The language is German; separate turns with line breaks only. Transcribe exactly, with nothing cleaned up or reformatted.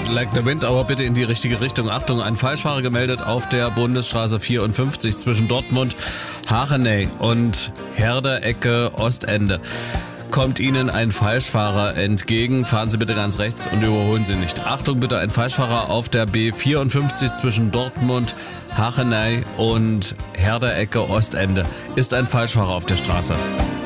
Like the Wind, aber bitte in die richtige Richtung. Achtung, ein Falschfahrer gemeldet auf der Bundesstraße vierundfünfzig zwischen Dortmund, Hachenay und Herde, Ecke, Ostende. Kommt Ihnen ein Falschfahrer entgegen, fahren Sie bitte ganz rechts und überholen Sie nicht. Achtung bitte, ein Falschfahrer auf der B vierundfünfzig zwischen Dortmund, Hachenay und Herde, Ecke, Ostende. Ist ein Falschfahrer auf der Straße.